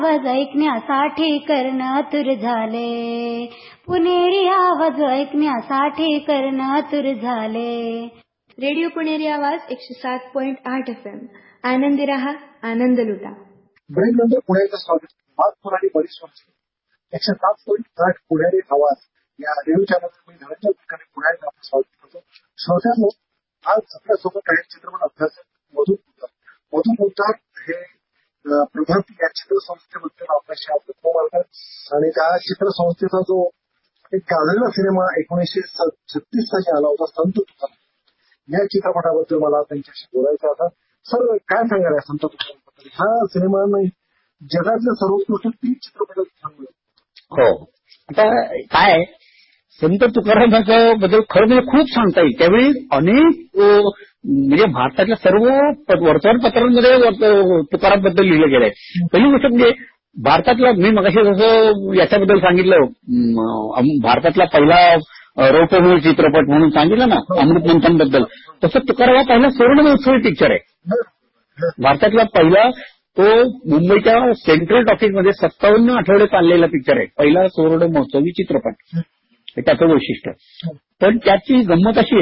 आवाज ऐकण्यासाठी कर्ण आतुर झाले, पुणेरी आवाज ऐकण्यासाठी कर्ण आतुर झाले. रेडिओ पुणेरी आवाज 107.8 FM. आनंदी रहा, आनंद लुटा. ब्रेक नंतर पुण्याचं स्वागत. नागपूर आणि बरीच वर्ष 107.8 पुणेरी आवाज या रेडिओ चॅनलवर मी धनंजय कुलकर्णी पुण्यात आपलं स्वागत करतो. श्रोत्यांनो, आज आपल्यासोबत काही चित्रपट अभ्यासक मधु मुद्दार हे प्रभाती या चित्रसंस्थेबद्दल आपल्याशी गप्पा मारतात आणि त्या चित्रसंस्थेचा जो एक गाजलेला सिनेमा 1936 साली आला होता संत तुकाराम, या चित्रपटाबद्दल मला त्यांच्याशी बोलायचं होतं. सर, काय सांगाल या संत तुकारामबद्दल? हा सिनेमा जगातल्या सर्वोत्कृष्ट 3 चित्रपटात सांगू. हो, आता काय संत तुकारामाच्या बद्दल खरं म्हणजे खूप सांगता येईल. त्यावेळी अनेक म्हणजे भारतातल्या सर्व वर्तमानपत्रांमध्ये तुकाराम बद्दल लिहिलं गेलंय. पहिली गोष्ट म्हणजे भारतातला, मी मगाशी जसं याच्याबद्दल सांगितलं, भारतातला पहिला रौप्यमय चित्रपट म्हणून सांगितलं ना अमृत मंथन बद्दल, तसं तुकाराम हा पहिला सुवर्ण महोत्सवी पिक्चर आहे. भारतातला पहिला तो मुंबईच्या सेंट्रल टॉकीजमध्ये 57 आठवडे चाललेला पिक्चर आहे, पहिला सुवर्ण महोत्सवी चित्रपट. हे त्याचं वैशिष्ट्य. पण त्याची गंमत अशी आहे